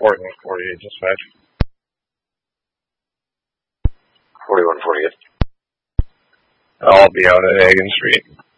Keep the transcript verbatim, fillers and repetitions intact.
forty-one forty-eight, dispatch. forty-one forty-eight. I'll be out at Hagen Street.